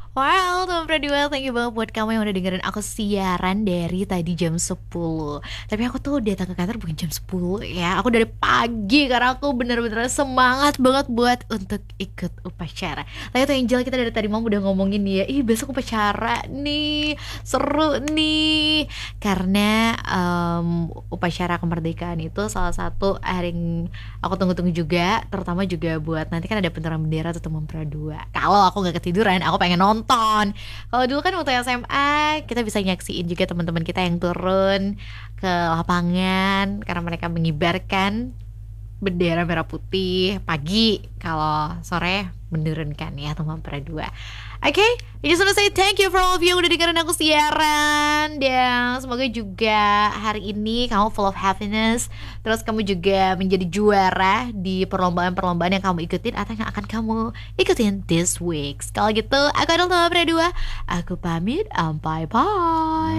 Well, teman Pradua, thank you banget buat kamu yang udah dengerin aku siaran dari tadi jam 10. Tapi aku tuh datang ke kantor bukan jam 10 ya. Aku dari pagi karena aku bener-bener semangat banget buat untuk ikut upacara. Tadi tuh Angel, kita dari tadi malam udah ngomongin nih ya, ih besok upacara nih, seru nih. Karena upacara kemerdekaan itu salah satu hari yang aku tunggu-tunggu juga, terutama juga buat nanti kan ada penurunan bendera tuh teman Pradua. Kalau aku nggak ketiduran, aku pengen nonton. Kalau dulu kan waktu SMA kita bisa nyaksiin juga teman-teman kita yang turun ke lapangan karena mereka mengibarkan bendera merah putih pagi, kalau sore menurunkan ya teman Pradua. Oke, I just wanna say thank you for all of you yang udah dengerin aku siaran. Dan semoga juga hari ini kamu full of happiness. Terus kamu juga menjadi juara di perlombaan-perlombaan yang kamu ikutin atau yang akan kamu ikutin this week. Kalau gitu, aku adalah teman Pradua. Aku pamit, bye-bye.